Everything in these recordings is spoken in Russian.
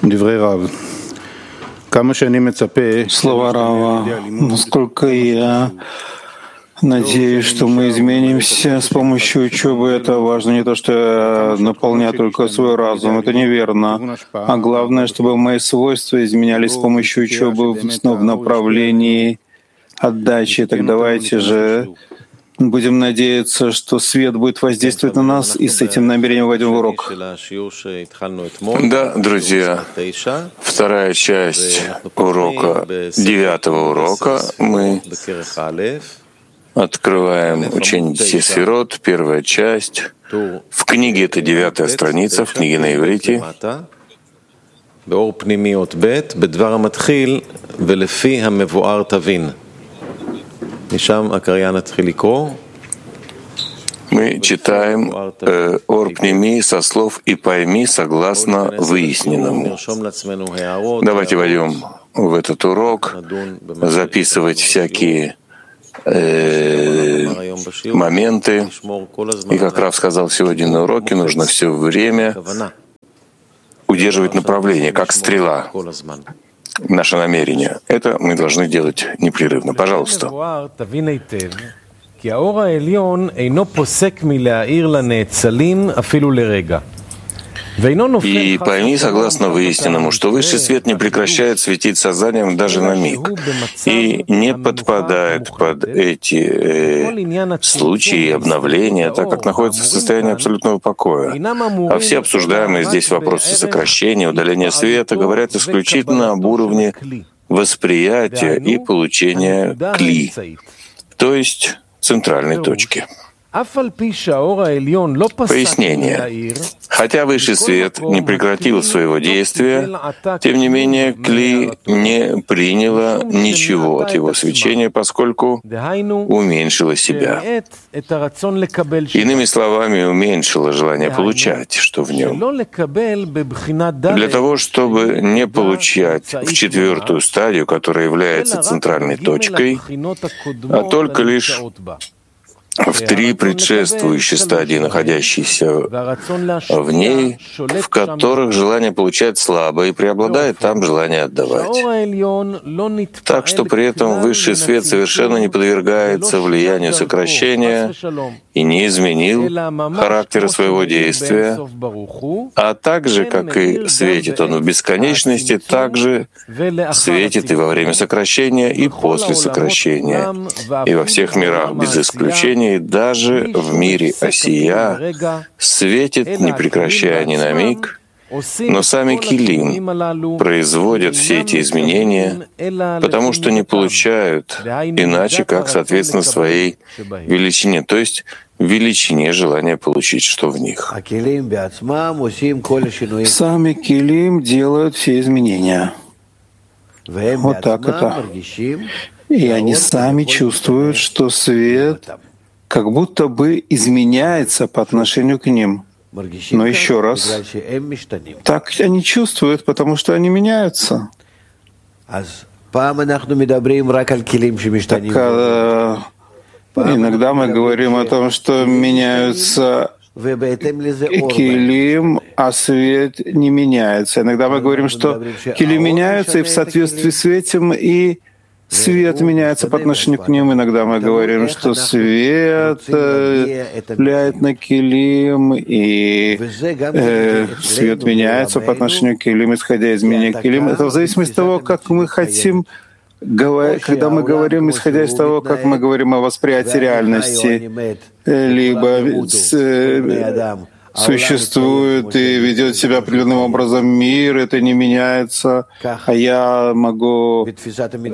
דברי רב. כמה שאני מצפה, Слова Рава. Насколько я надеюсь, что мы изменимся с помощью учебы, это важно не то, что я наполняю только свой разум, это неверно. А главное, чтобы мои свойства изменялись с помощью учебы в направлении отдачи. Так давайте же будем надеяться, что свет будет воздействовать на нас, и с этим намерением войдем в урок. Да, друзья, вторая часть урока, 9-го урока, мы открываем учение 10 сферот, первая часть. В книге это 9-я страница, в книге на иврите. Мы читаем «Ор пними» со слов «и пойми» согласно выясненному. Давайте войдем в этот урок, записывать всякие моменты. И как Рав сказал сегодня на уроке, нужно все время удерживать направление, как стрела. Наше намерение. Это мы должны делать непрерывно. Пожалуйста. И пойми, согласно выясненному, что высший свет не прекращает светить сознанием даже на миг и не подпадает под эти случаи обновления, так как находится в состоянии абсолютного покоя. А все обсуждаемые здесь вопросы сокращения, удаления света говорят исключительно об уровне восприятия и получения кли, то есть центральной точки. Пояснение. Хотя высший свет не прекратил своего действия, тем не менее Кли не приняло ничего от его свечения, поскольку уменьшило себя. Иными словами, уменьшило желание получать, что в нем. Для того, чтобы не получать в 4-ю стадию, которая является центральной точкой, а только лишь в 3 предшествующие стадии, находящиеся в ней, в которых желание получать слабо, и преобладает там желание отдавать. Так что при этом высший свет совершенно не подвергается влиянию сокращения и не изменил характера своего действия, а так же, как и светит он в бесконечности, так же светит и во время сокращения, и после сокращения, и во всех мирах без исключения, и даже в мире Осия светит, не прекращая ни на миг, но сами килим производят все эти изменения, потому что не получают иначе, как соответственно своей величине, то есть величине желания получить, что в них. Сами килим делают все изменения. Вот так это. И они сами чувствуют, что свет как будто бы изменяется по отношению к ним. Но еще раз, так они чувствуют, потому что они меняются. Так, иногда мы говорим о том, что меняются килим, а свет не меняется. Иногда мы говорим, что килим меняются, и в соответствии с этим и свет меняется по отношению к ним. Иногда мы говорим, что свет влияет на килим, и свет меняется по отношению к килим, исходя из изменения килим. Это в зависимости от того, как мы хотим, когда мы говорим, исходя из того, как мы говорим о восприятии реальности, либо существует и ведет себя определенным образом мир, это не меняется, а я могу, и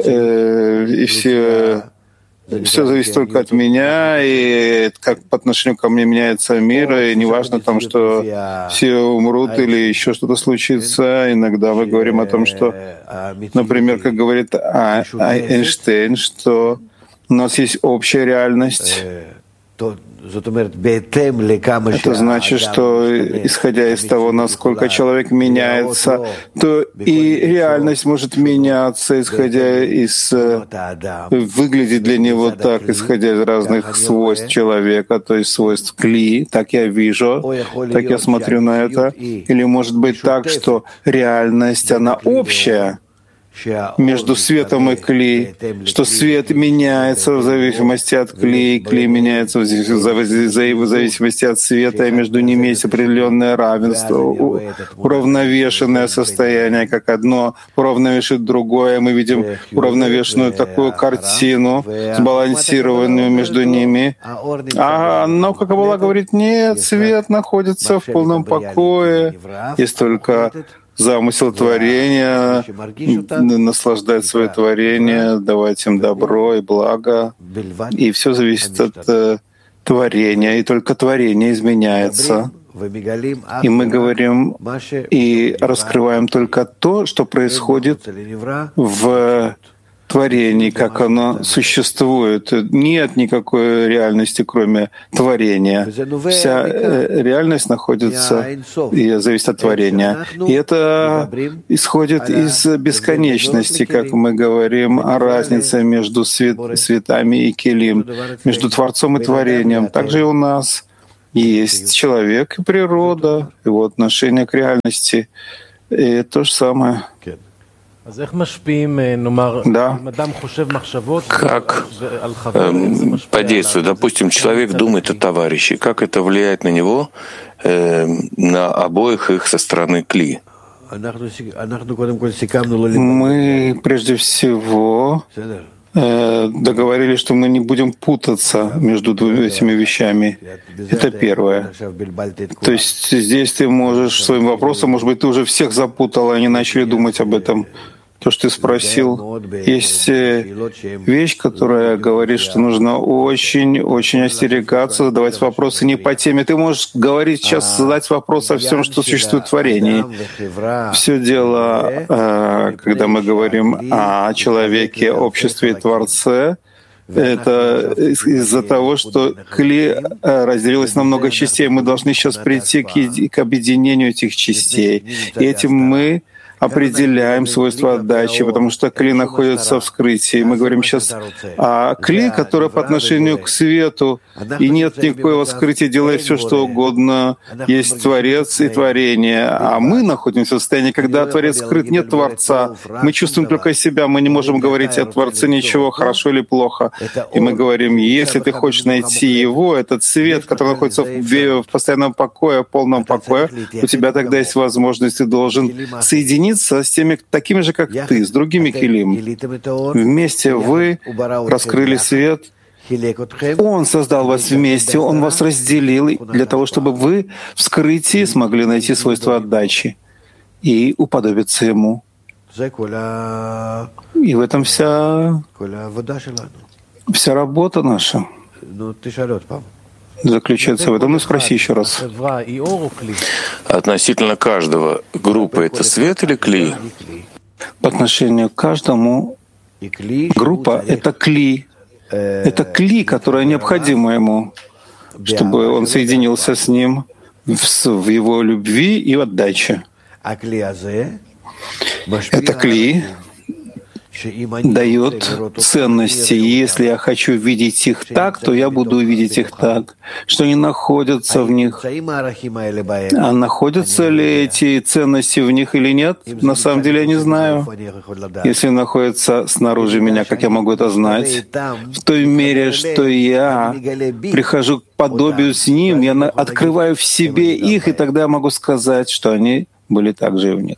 все зависит только от меня, и как по отношению ко мне меняется мир, и неважно там, что все умрут или еще что-то случится. Иногда мы говорим о том, что, например, как говорит Эйнштейн, что у нас есть общая реальность, Это значит, что, исходя из того, насколько человек меняется, то и реальность может меняться, исходя из... Выглядит для него так, исходя из разных свойств человека, то есть свойств кли, так я вижу, так я смотрю на это. Или может быть так, что реальность, она общая, между светом и кли, что свет меняется в зависимости от кли, и кли меняется в зависимости от света, и между ними есть определенное равенство, уравновешенное состояние, как одно уравновешивает другое. Мы видим уравновешенную такую картину, сбалансированную между ними. Но, как Каббала говорит, нет, свет находится в полном покое, есть только замысел творения, наслаждать свое творение, давать им добро и благо. И все зависит от творения, и только творение изменяется. И мы говорим и раскрываем только то, что происходит в творении, как оно существует. Нет никакой реальности, кроме творения. Вся реальность находится и зависит от творения. И это исходит из бесконечности, как мы говорим, о разнице между светами и келим, между Творцом и творением. Также и у нас есть человек и природа, его отношение к реальности. И то же самое. Да. Как подействует? Допустим, человек думает о товарище. Как это влияет на него, на обоих их со стороны кли? Мы прежде всего договорились, что мы не будем путаться между этими вещами. Это первое. То есть здесь ты можешь своим вопросом, может быть, ты уже всех запутал, и они начали думать об этом. То, что ты спросил, есть вещь, которая говорит, что нужно очень остерегаться, задавать вопросы не по теме. Ты можешь говорить сейчас, задать вопрос о всем, что существует в творении. Все дело, когда мы говорим о человеке, обществе и Творце, это из-за того, что кли разделилась на много частей. Мы должны сейчас прийти к объединению этих частей. И этим мы определяем свойства отдачи, потому что кли находится в скрытии. Мы говорим сейчас о кли, которое по отношению к свету, и нет никакого скрытия, делай все, что угодно. Есть Творец и творение. А мы находимся в состоянии, когда Творец скрыт, нет Творца. Мы чувствуем только себя, мы не можем говорить о Творце ничего, хорошо или плохо. И мы говорим, если ты хочешь найти Его, этот свет, который находится в постоянном покое, в полном покое, у тебя тогда есть возможность, ты должен соединиться с теми, такими же, как ты, с другими келим. Вместе вы раскрыли свет. Он создал вас вместе, Он вас разделил для того, чтобы вы в скрытии смогли найти свойства отдачи и уподобиться Ему. И в этом вся работа наша заключается в этом. Ну, спроси еще раз. Относительно каждого группы — это свет или кли? По отношению к каждому группа — это кли. Это кли, которое необходимо ему, чтобы он соединился с ним в его любви и отдаче. Это кли дает ценности. Если я хочу видеть их так, то я буду видеть их так, что они находятся в них. А находятся ли эти ценности в них или нет? На самом деле я не знаю. Если находятся снаружи меня, как я могу это знать? В той мере, что я прихожу к подобию с ним, я открываю в себе их, и тогда я могу сказать, что они были также и в них.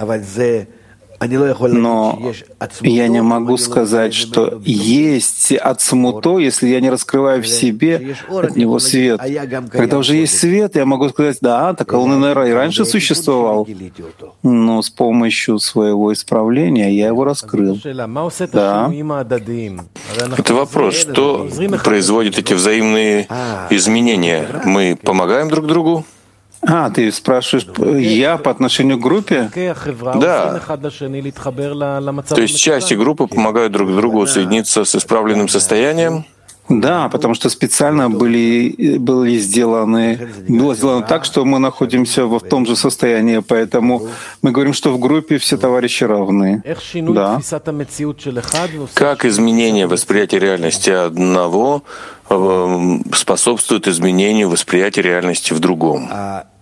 Но я не могу сказать, что есть ацмуто, если я не раскрываю в себе от него свет. Когда уже есть свет, я могу сказать, да, так он, наверное, и раньше существовал. Но с помощью своего исправления я его раскрыл. Да. Это вопрос, что производит эти взаимные изменения? Мы помогаем друг другу? Ты спрашиваешь, я по отношению к группе? Да. То есть части группы помогают друг другу соединиться с исправленным состоянием? Да, потому что специально было сделано так, что мы находимся в том же состоянии, поэтому мы говорим, что в группе все товарищи равны. Да. Как изменение восприятия реальности одного способствует изменению восприятия реальности в другом?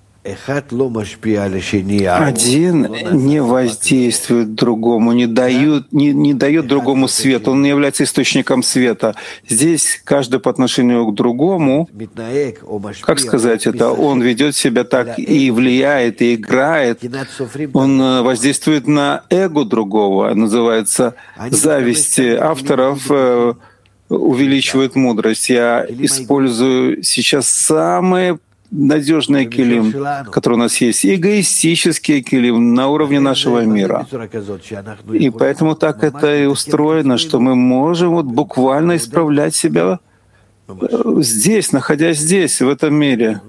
Один не воздействует другому, не дает другому свет, он не является источником света. Здесь каждый по отношению к другому, как сказать это, он ведет себя так и влияет, и играет, он воздействует на эго другого, называется зависть авторов, увеличивает мудрость. Я использую сейчас самые надежный килим, который у нас есть, эгоистический килим на уровне нашего мира. И поэтому так это и устроено, что мы можем вот буквально исправлять себя здесь, находясь здесь, в этом мире.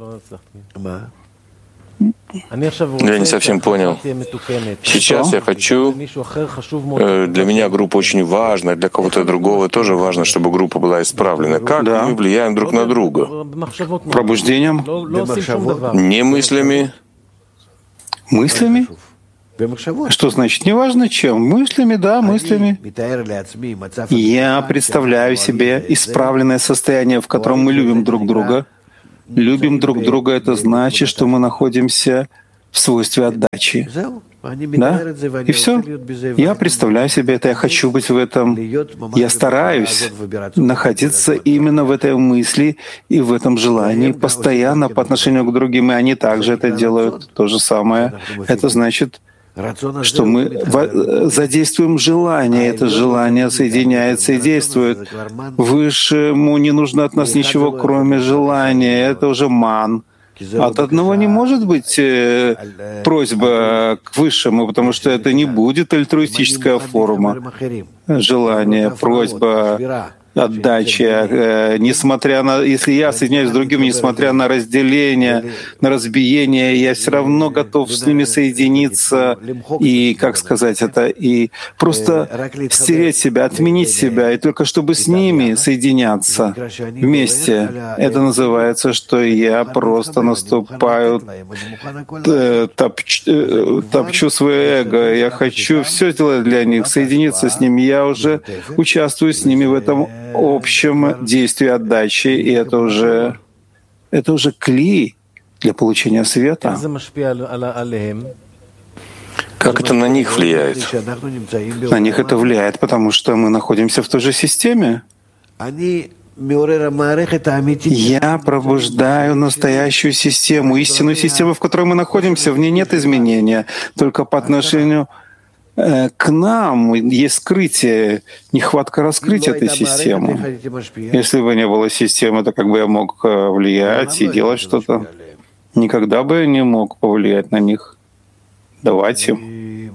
Я не совсем понял. Сейчас я хочу... Для меня группа очень важна, для кого-то другого тоже важно, чтобы группа была исправлена. Как мы влияем друг на друга? Пробуждением? Не мыслями. Мыслями? Что значит? Неважно чем. Мыслями, да, мыслями. Я представляю себе исправленное состояние, в котором мы любим друг друга. Любим друг друга — это значит, что мы находимся в свойстве отдачи. Да? И все. Я представляю себе это, я хочу быть в этом. Я стараюсь находиться именно в этой мысли и в этом желании постоянно по отношению к другим, и они также это делают. То же самое. Это значит, что мы задействуем желание, это желание соединяется и действует. Высшему не нужно от нас ничего, кроме желания. Это уже ман. От одного не может быть просьба к высшему, потому что это не будет альтруистическая форма. Желание, просьба, отдача, несмотря на, если я соединяюсь с другим, несмотря на разделение, на разбиение, я все равно готов с ними соединиться и, как сказать это, и просто стереть себя, отменить себя, и только чтобы с ними соединяться вместе. Это называется, что я просто наступаю, топчу свое эго, я хочу все сделать для них, соединиться с ними, я уже участвую с ними в этом общем действии отдачи, и это уже кли для получения света. Как это на них влияет? На них это влияет, потому что мы находимся в той же системе. Я пробуждаю настоящую систему, истинную систему, в которой мы находимся. В ней нет изменения, только по отношению к нам есть скрытие, нехватка раскрытия этой системы. Если бы не было системы, то как бы я мог влиять и делать что-то? Никогда бы я не мог повлиять на них, давать им.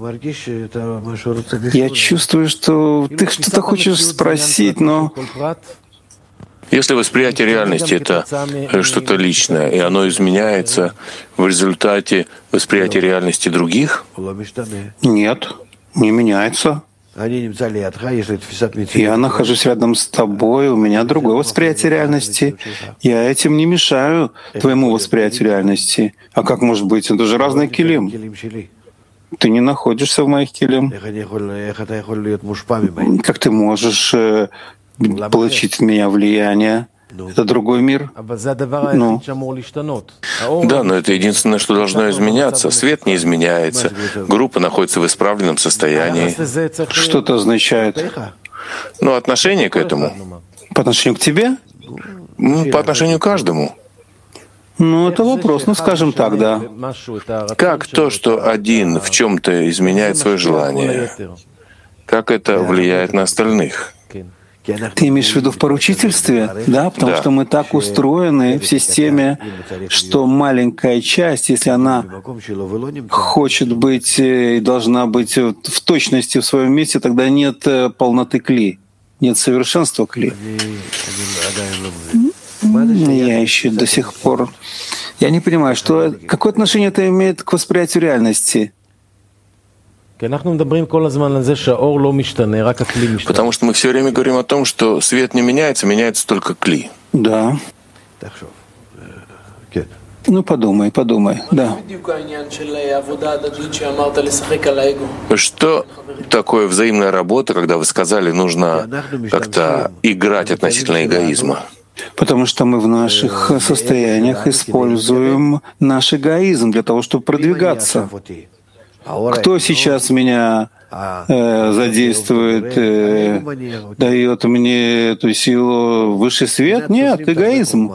Я чувствую, что ты что-то хочешь спросить, но... Если восприятие реальности — это что-то личное, и оно изменяется в результате восприятия реальности других? Нет. Не меняется. Я нахожусь рядом с тобой, у меня другое восприятие реальности. Я этим не мешаю твоему восприятию реальности. А как может быть? Это же разный килим. Ты не находишься в моих килим. Как ты можешь получить от меня влияние? Это другой мир. Ну. Да, но это единственное, что должно изменяться. Свет не изменяется. Группа находится в исправленном состоянии. Что это означает? Ну, отношение к этому. По отношению к тебе? По отношению к каждому. Ну, это вопрос, ну, скажем так, да. Как то, что один в чем-то изменяет свое желание, как это влияет на остальных? Ты имеешь в виду в поручительстве? Да, потому что мы так устроены в системе, что маленькая часть, если она хочет быть и должна быть в точности в своем месте, тогда нет полноты кли, нет совершенства кли. Я еще до сих пор... Я не понимаю, какое отношение это имеет к восприятию реальности? Потому что мы все время говорим о том, что свет не меняется, меняется только кли. Да. Ну, подумай, да. Что такое взаимная работа, когда вы сказали, нужно как-то играть относительно эгоизма? Потому что мы в наших состояниях используем наш эгоизм для того, чтобы продвигаться. Кто сейчас меня задействует, дает мне эту силу, высший свет? Нет, эгоизм.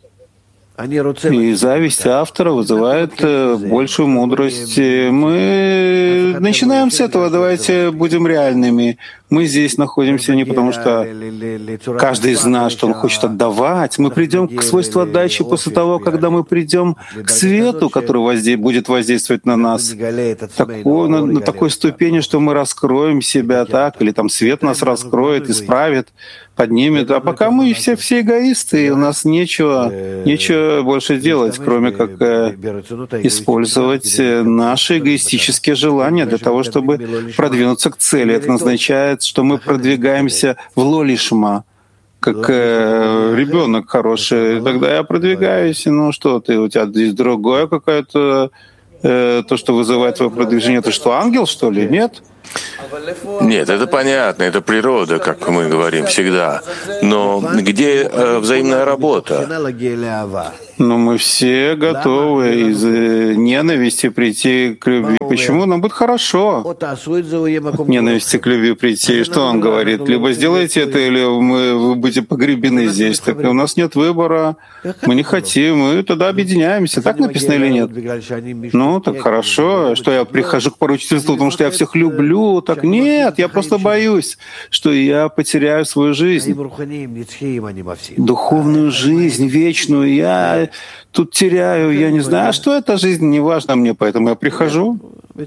И зависть автора вызывает большую мудрость. Мы начинаем с этого, давайте будем реальными. Мы здесь находимся не потому, что каждый из нас, что он хочет отдавать. Мы придем к свойству отдачи после того, когда мы придем к свету, который будет воздействовать на нас, на такой ступени, что мы раскроем себя так, или там свет нас раскроет, исправит, поднимет. А пока мы все эгоисты, и у нас нечего больше делать, кроме как использовать наши эгоистические желания для того, чтобы продвинуться к цели. Это означает, что мы продвигаемся в лолишма, как ребенок хороший. Тогда я продвигаюсь, ну что у тебя здесь другое какое-то, то, что вызывает твое продвижение. Это что, ангел, что ли? Нет? Нет, это понятно, это природа, как мы говорим всегда. Но где взаимная работа? Но мы все готовы из ненависти прийти к любви. Почему? Нам будет хорошо от ненависти к любви прийти. Что он говорит? Либо сделайте это, или вы будете погребены здесь. Так у нас нет выбора, мы не хотим, мы тогда объединяемся. Так написано или нет? Ну, так хорошо. Что я прихожу к поручительству, потому что я всех люблю? Так нет, я просто боюсь, что я потеряю свою жизнь. Духовную жизнь, вечную. Я тут теряю, я не знаю, что эта жизнь, не важно мне, поэтому я прихожу.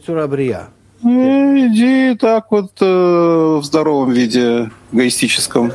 Иди так вот в здоровом виде, эгоистическом.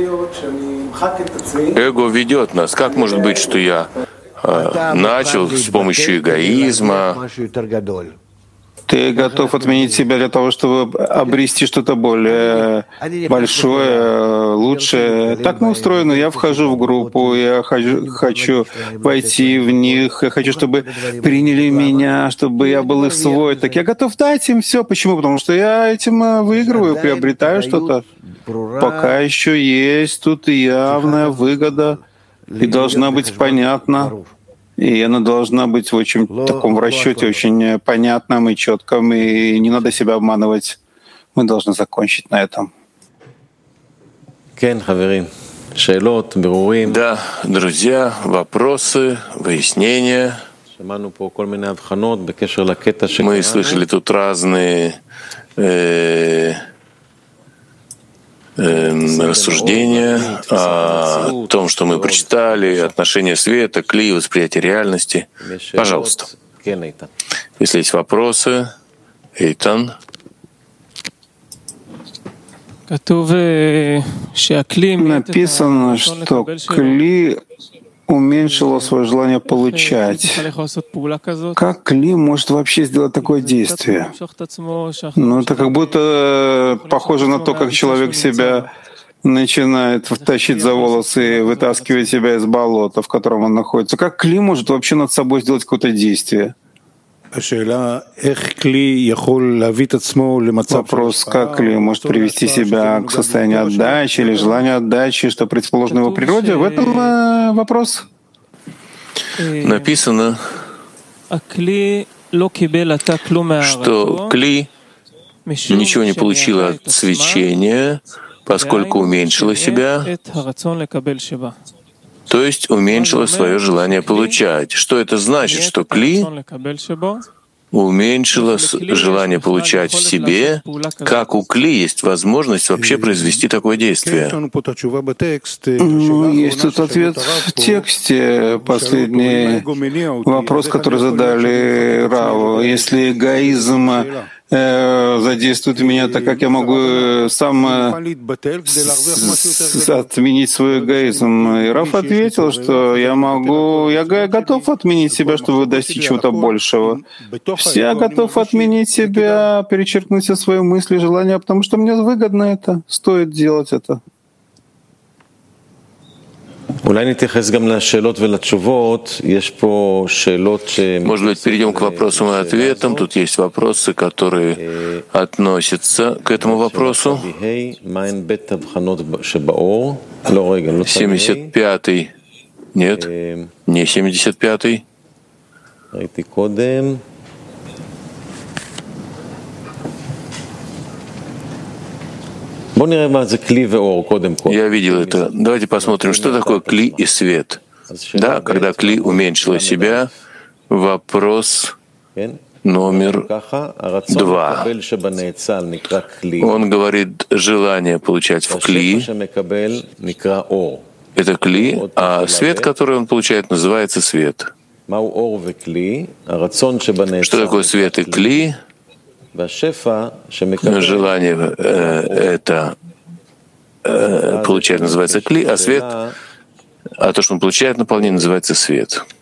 Эго ведет нас. Как может быть, что я начал с помощью эгоизма? Ты готов отменить себя для того, чтобы обрести что-то более большое, лучшее. Так мы устроены. Я вхожу в группу, я хочу войти в них, я хочу, чтобы приняли меня, чтобы я был их свой. Так я готов дать им все. Почему? Потому что я этим выигрываю, приобретаю что-то. Пока еще есть тут явная выгода, и должна быть понятна. И она должна быть в очень таком расчете, очень понятном и четком, и не надо себя обманывать. Мы должны закончить на этом. Да, друзья, вопросы, выяснения. Мы слышали тут разные рассуждения о том, что мы прочитали, отношение света, кли, восприятие реальности. Пожалуйста. Если есть вопросы, Эйтан. Написано, что кли уменьшило свое желание получать. Как кли может вообще сделать такое действие? Ну, это как будто похоже на то, как человек себя начинает тащить за волосы и вытаскивать себя из болота, в котором он находится. Как кли может вообще над собой сделать какое-то действие? Вопрос, как кли может привести себя к состоянию отдачи или желанию отдачи, что противоположно его природе, в этом вопрос. Написано, что кли ничего не получила от свечения, поскольку уменьшила себя, то есть уменьшила свое желание получать. Что это значит? Что кли уменьшила желание получать в себе, как у кли есть возможность вообще произвести такое действие. Ну, есть тут ответ в тексте. Последний вопрос, который задали Раву. Если эгоизм задействует меня, так как я могу сам отменить свой эгоизм. И Раф ответил, что я готов отменить себя, чтобы достичь чего-то большего. Я готов отменить себя, перечеркнуть все свои мысли, желания, потому что мне выгодно это, стоит делать это. Может быть, перейдем к вопросам и ответам. Тут есть вопросы, которые относятся к этому вопросу. 75-й. Нет, не 75-й. Я видел это. Давайте посмотрим, что такое кли и свет. Да, когда кли уменьшила себя, вопрос номер 2. Он говорит, желание получать в кли — это кли, а свет, который он получает, называется свет. Что такое свет и кли? Желание это получает, называется кли, а свет, а то, что он получает наполнение, называется свет.